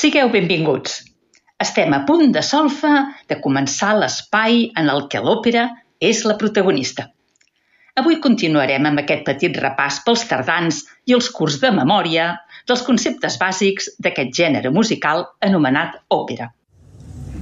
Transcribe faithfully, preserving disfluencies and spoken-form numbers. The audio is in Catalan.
Sigueu benvinguts. Estem a punt de solfa de començar l'espai en el què l'òpera és la protagonista. Avui continuarem amb aquest petit repàs pels tardans i els curts de memòria dels conceptes bàsics d'aquest gènere musical anomenat òpera.